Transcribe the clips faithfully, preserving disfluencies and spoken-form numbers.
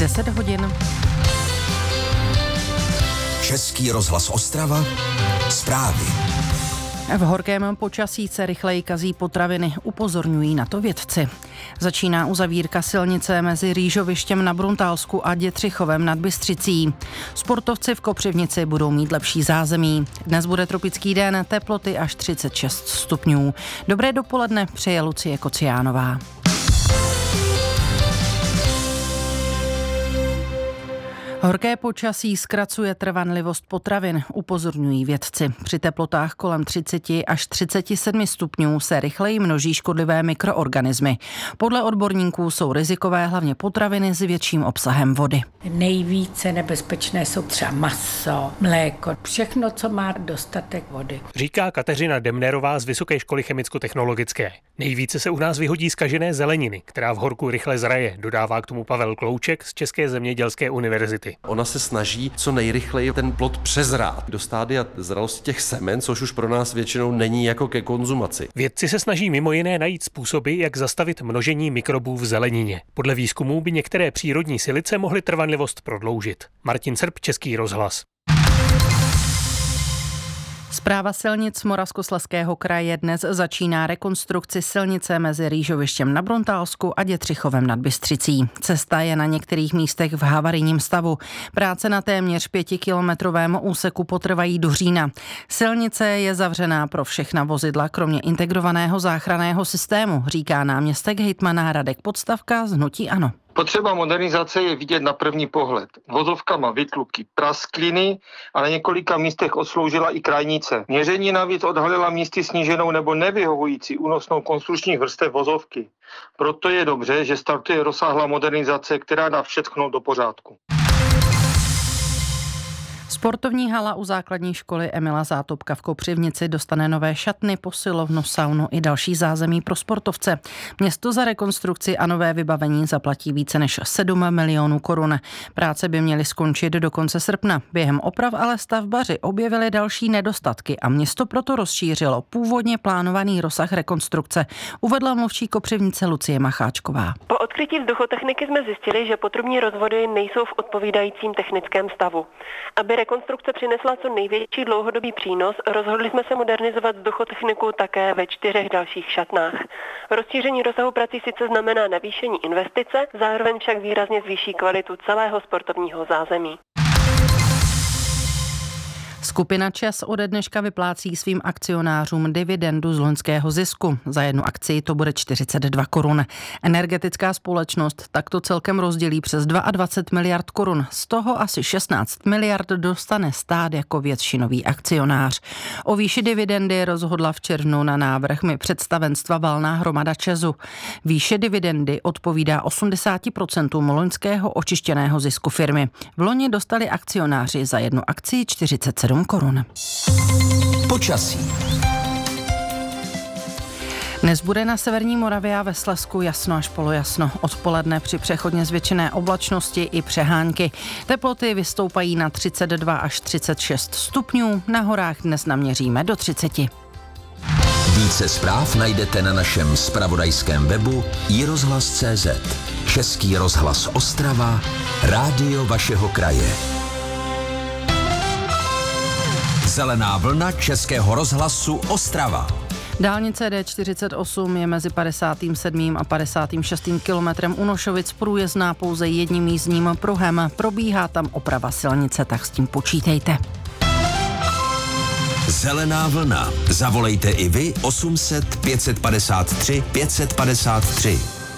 deset hodin. Český rozhlas Ostrava, zprávy. V horkém počasí se rychleji kazí potraviny, upozorňují na to vědci. Začíná uzavírka silnice mezi Rýžovištěm na Bruntálsku a Dětřichovem nad Bystřicí. Sportovci v Kopřivnici budou mít lepší zázemí. Dnes bude tropický den, teploty až třicet šest stupňů. Dobré dopoledne přeje Lucie Kociánová. Horké počasí zkracuje trvanlivost potravin, upozorňují vědci. Při teplotách kolem třicet až třicet sedm stupňů se rychleji množí škodlivé mikroorganismy. Podle odborníků jsou rizikové hlavně potraviny s větším obsahem vody. Nejvíce nebezpečné jsou třeba maso, mléko, všechno, co má dostatek vody. Říká Kateřina Demnerová z Vysoké školy chemicko-technologické. Nejvíce se u nás vyhodí zkažené zeleniny, která v horku rychle zraje, dodává k tomu Pavel Klouček z České zemědělské univerzity. Ona se snaží co nejrychleji ten plod přezrát do stádia zralosti těch semen, což už pro nás většinou není jako ke konzumaci. Vědci se snaží mimo jiné najít způsoby, jak zastavit množení mikrobů v zelenině. Podle výzkumů by některé přírodní silice mohly trvanlivost prodloužit. Martin Srb, Český rozhlas. Správa silnic Moravskoslezského kraje dnes začíná rekonstrukci silnice mezi Rýžovištěm na Bruntálsku a Dětřichovem nad Bystřicí. Cesta je na některých místech v havarijním stavu. Práce na téměř pětikilometrovém úseku potrvají do října. Silnice je zavřená pro všechna vozidla, kromě integrovaného záchranného systému, říká náměstek hejtmana Radek Podstavka z hnutí ANO. Potřeba modernizace je vidět na první pohled. Vozovka má vytluky, praskliny a na několika místech odsloužila i krajnice. Měření navíc odhalila místy sníženou nebo nevyhovující únosnou konstrukčních vrstev vozovky. Proto je dobře, že startuje rozsáhlá modernizace, která dá všechno do pořádku. Sportovní hala u základní školy Emila Zátopka v Kopřivnici dostane nové šatny, posilovnu, saunu i další zázemí pro sportovce. Město za rekonstrukci a nové vybavení zaplatí více než sedm milionů korun. Práce by měly skončit do konce srpna. Během oprav ale stavbaři objevili další nedostatky a město proto rozšířilo původně plánovaný rozsah rekonstrukce, uvedla mluvčí Kopřivnice Lucie Macháčková. Po odkrytí vzduchotechniky jsme zjistili, že potrubní rozvody nejsou v odpovídajícím technickém stavu. Aby rekonstrukce přinesla co největší dlouhodobý přínos, rozhodli jsme se modernizovat vzduchotechniku také ve čtyřech dalších šatnách. Rozšíření rozsahu prací sice znamená navýšení investice, zároveň však výrazně zvýší kvalitu celého sportovního zázemí. Skupina ČEZ ode dneška vyplácí svým akcionářům dividendu z loňského zisku. Za jednu akci to bude čtyřicet dva korun. Energetická společnost takto celkem rozdělí přes dvacet dva miliard korun. Z toho asi šestnáct miliard dostane stát jako většinový akcionář. O výši dividendy rozhodla v červnu na návrh mi představenstva valná hromada ČEZu. Výše dividendy odpovídá osmdesát procent loňského očištěného zisku firmy. V loni dostali akcionáři za jednu akci čtyřicet sedm korun. Počasí. Dnes bude na severní Moravě a ve Slezsku jasno až polojasno. Odpoledne při přechodně zvětšené oblačnosti i přehánky. Teploty vystoupají na třicet dva až třicet šest stupňů. Na horách dnes naměříme do třicet. Více zpráv najdete na našem zpravodajském webu i rozhlas tečka cé zet. Český rozhlas Ostrava, rádio vašeho kraje. Zelená vlna Českého rozhlasu Ostrava. Dálnice D čtyřicet osm je mezi padesátým sedmým a padesátým šestým kilometrem u Nošovic průjezdná pouze jedním jízdním pruhem. Probíhá tam oprava silnice, tak s tím počítejte. Zelená vlna. Zavolejte i vy osm set pět padesát tři pět padesát tři.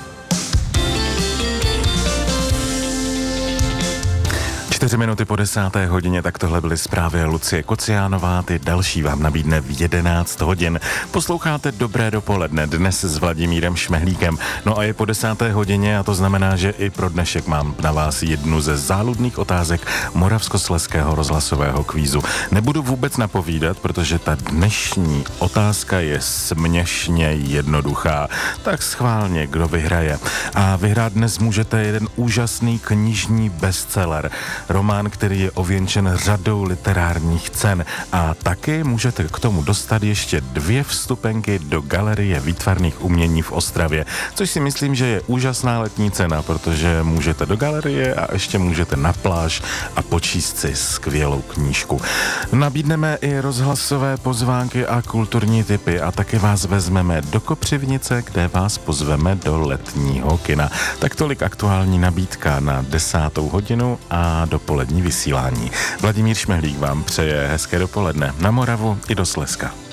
Čtyři minuty po desáté hodině, tak tohle byly zprávy Lucie Kociánová, ty další vám nabídne v jedenáct hodin. Posloucháte Dobré dopoledne, dnes s Vladimírem Šmehlíkem. No a je po desáté hodině a to znamená, že i pro dnešek mám na vás jednu ze záludných otázek Moravskoslezského rozhlasového kvízu. Nebudu vůbec napovídat, protože ta dnešní otázka je směšně jednoduchá. Tak schválně, kdo vyhraje. A vyhrát dnes můžete jeden úžasný knižní bestseller. román, který je ověnčen řadou literárních cen. A taky můžete k tomu dostat ještě dvě vstupenky do Galerie výtvarných umění v Ostravě, což si myslím, že je úžasná letní cena, protože můžete do galerie a ještě můžete na pláž a počíst si skvělou knížku. Nabídneme i rozhlasové pozvánky a kulturní tipy a taky vás vezmeme do Kopřivnice, kde vás pozveme do letního kina. Tak tolik aktuální nabídka na desátou hodinu a dopolední vysílání. Vladimír Šmehlík vám přeje hezké dopoledne na Moravu i do Slezska.